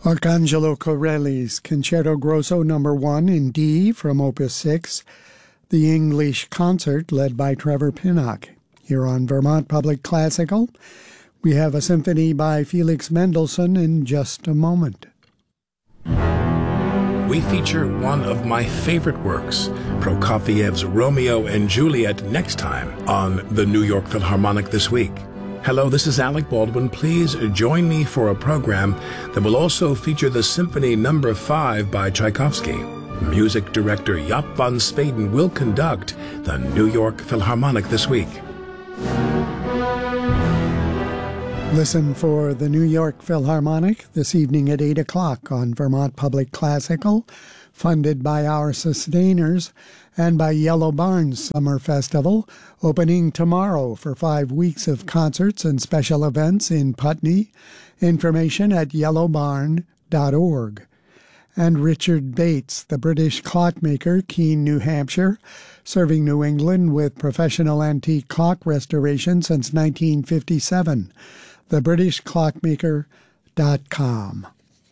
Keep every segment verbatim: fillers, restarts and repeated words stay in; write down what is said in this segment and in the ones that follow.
Arcangelo Corelli's Concerto Grosso Number one in D from Opus six, the English Concert led by Trevor Pinnock. Here on Vermont Public Classical, we have a symphony by Felix Mendelssohn in just a moment. We feature one of my favorite works, Prokofiev's Romeo and Juliet, next time on the New York Philharmonic This Week. Hello, this is Alec Baldwin. Please join me for a program that will also feature the Symphony Number five by Tchaikovsky. Music director Jaap van Spaden will conduct the New York Philharmonic This Week. Listen for the New York Philharmonic this evening at eight o'clock on Vermont Public Classical, funded by our sustainers, and by Yellow Barn's Summer Festival, opening tomorrow for five weeks of concerts and special events in Putney. Information at yellow barn dot org. And Richard Bates, the British clockmaker, Keene, New Hampshire, serving New England with professional antique clock restoration since nineteen fifty-seven. the british clockmaker dot com.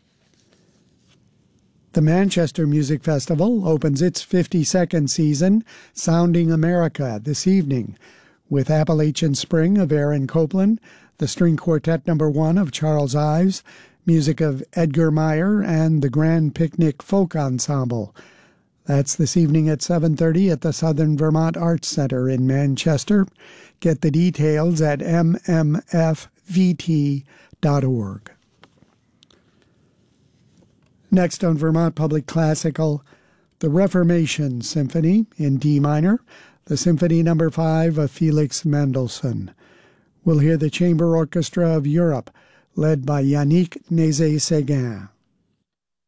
The Manchester Music Festival opens its fifty-second season, Sounding America, this evening, with Appalachian Spring of Aaron Copland, the String Quartet Number one of Charles Ives, music of Edgar Meyer, and the Grand Picnic Folk Ensemble. That's this evening at seven thirty at the Southern Vermont Arts Center in Manchester. Get the details at m m f v t dot org. Next on Vermont Public Classical, the Reformation Symphony in D minor, the Symphony Number five of Felix Mendelssohn. We'll hear the Chamber Orchestra of Europe, led by Yannick Nézet-Séguin.